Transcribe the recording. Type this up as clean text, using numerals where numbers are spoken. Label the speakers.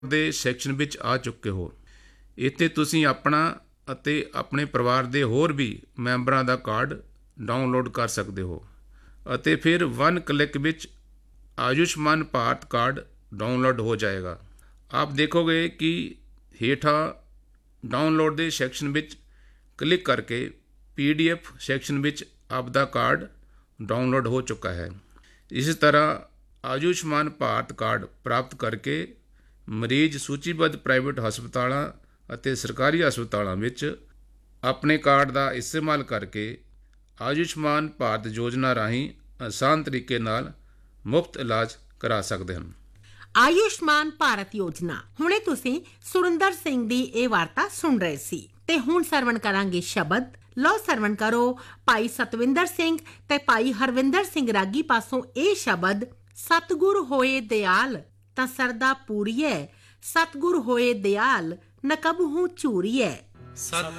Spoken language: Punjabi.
Speaker 1: ਦੇ ਸੈਕਸ਼ਨ ਵਿੱਚ ਆ ਚੁੱਕੇ ਹੋ। ਇੱਥੇ ਤੁਸੀਂ ਆਪਣਾ ਅਤੇ ਆਪਣੇ ਪਰਿਵਾਰ ਦੇ ਹੋਰ ਵੀ ਮੈਂਬਰਾਂ ਦਾ ਕਾਰਡ ਡਾਊਨਲੋਡ ਕਰ ਸਕਦੇ ਹੋ ਅਤੇ ਫਿਰ 1 क्लिक ਵਿੱਚ आयुष्मान भारत कार्ड डाउनलोड हो जाएगा। आप देखोगे कि हेठा डाउनलोड के सैक्शन ਵਿੱਚ क्लिक करके PDF सैक्शन ਵਿੱਚ आपका कार्ड डाउनलोड हो चुका है। इस तरह आयुष्मान भारत कार्ड प्राप्त करके मरीज सूचीबद्ध प्राइवेट हस्पतालों ਅਤੇ सरकारी हस्पतालों ਵਿੱਚ अपने कार्ड का इस्तेमाल करके आयुष्मान भारत योजना राਹੀਂ आसान तरीके ਨਾਲ मुफ्त इलाज करा सकते हैं।
Speaker 2: ਆਯੁਸ਼ਮਾਨ ਭਾਰਤ ਯੋਜਨਾ। ਹੁਣੇ ਤੁਸੀਂ ਸੁਰਿੰਦਰ ਸਿੰਘ ਦੀ ਇਹ ਵਾਰਤਾ ਸੁਣ ਰਹੇ ਸੀ ਤੇ ਹੁਣ ਸਰਵਣ ਕਰਾਂਗੇ ਸ਼ਬਦ। ਲਓ ਸਰਵਣ ਕਰੋ ਭਾਈ ਸਤਵਿੰਦਰ ਸਿੰਘ ਤੇ ਭਾਈ ਹਰਵਿੰਦਰ ਸਿੰਘ ਰਾਗੀ ਪਾਸੋਂ ਇਹ ਸ਼ਬਦ। ਸਤਿਗੁਰ ਹੋਏ ਦਿਆਲ ਤਾਂ ਸਰਦਾ ਪੂਰੀਐ, ਸਤਿਗੁਰ ਹੋਏ ਦਿਆਲ ਨ ਕਬਹੂ ਝੂਰੀਐ।